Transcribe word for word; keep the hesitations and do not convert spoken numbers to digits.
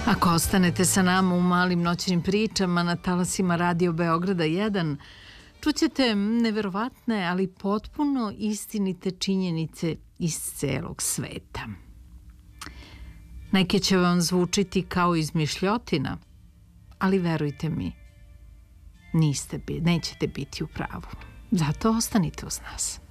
Ako ostanete sa nama u malim noćnim pričama na talasima Radio Beograda jedan, čućete neverovatne, ali potpuno istinite činjenice iz celog sveta. Neke će vam zvučiti kao izmišljotina, ali verujte mi, niste, nećete biti u pravu. Zato ostanite uz nas.